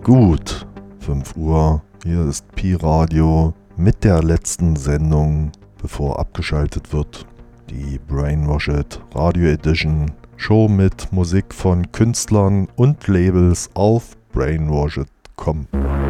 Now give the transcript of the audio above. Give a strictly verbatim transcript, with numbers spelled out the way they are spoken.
Gut, fünf Uhr, hier ist Pi Radio mit der letzten Sendung, bevor abgeschaltet wird. Die Brainwashed Radio Edition Show mit Musik von Künstlern und Labels auf brainwashed punkt com.